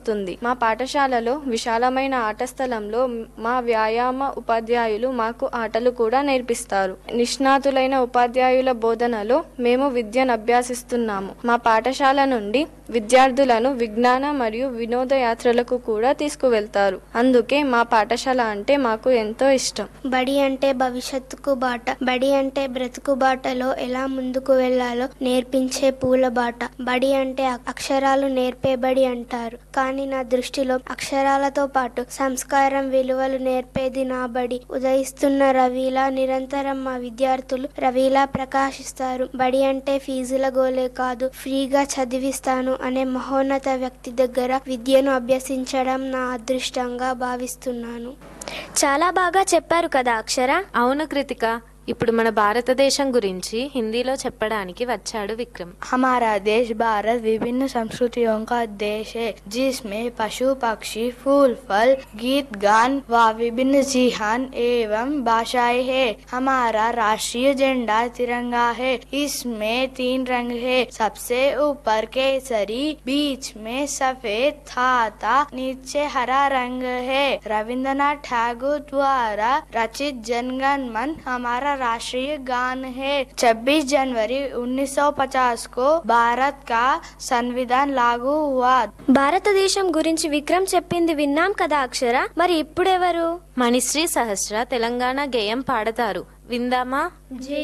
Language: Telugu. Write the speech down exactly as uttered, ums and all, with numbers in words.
వస్తుంది. మా పాఠశాలలో విశాలమైన ఆట స్థలంలో మా వ్యాయామ ఉపాధ్యాయులు మాకు ఆటలు కూడా నేర్పిస్తారు. నిష్ణాతులైన ఉపాధ్యాయుల బోధనలో మేము విద్యను అభ్యాసిస్తున్నాము. మా పాఠశాల నుండి విద్యార్థులను విజ్ఞాన మరియు వినోద యాత్రలకు కూడా తీసుకువెళ్తారు. అందుకే మా పాఠశాల అంటే మాకు ఎంతో ఇష్టం. బడి అంటే భవిష్యత్తుకు బాట. బడి అంటే బ్రతుకు బాటలో ఎలా ముందుకు వెళ్లాలో నేర్పించే పూల బాట. బడి అంటే అక్షరాలు నేర్పే బడి అంటారు, కానీ నా దృష్టిలో అక్షరాలతో పాటు సంస్కారం, విలువలు నేర్పేది నా బడి. ఉదయిస్తున్న రవిలా నిరంతరం మా విద్యార్థులు రవిలా ప్రకాశిస్తారు. బడి అంటే ఫీజుల గోలే కాదు, ఫ్రీగా చదివిస్తాను అనే మహోన్నత వ్యక్తి దగ్గర విద్యను అభ్యసించడం నా అదృష్టంగా భావిస్తున్నాను. చాలా బాగా చెప్పారు కదా అక్షర. అవును కృతిక, ఇప్పుడు మన భారతదేశం గురించి హిందీలో చెప్పడానికి వచ్చాడు విక్రమ్. हमारा देश भारत विभिन्न संस्कृतियों का देश है, जिसमें पशु पक्षी फूल फल गीत गान व विभिन्न जिहान एवं भाषाएं है. हमारा राष्ट्रीय झंडा तिरंगा है. इसमें तीन रंग है. सबसे ऊपर केसरी, बीच में सफेद तथा नीचे हरा रंग है. रविंद्रनाथ टैगोर द्वारा रचित जनगण मन हमारा राष्ट्रीय गान है. छब्बीस जनवरी उन्नीस सौ पचास को भारत का संविधान लागू हुआ. భారతదేశం గురించి విక్రమ్ చెప్పింది విన్నాం కదా అక్షర. మరి ఇప్పుడెవరు? మణిశ్రీ సహస్ర తెలంగాణ గేయం పాడతారు, విందామా?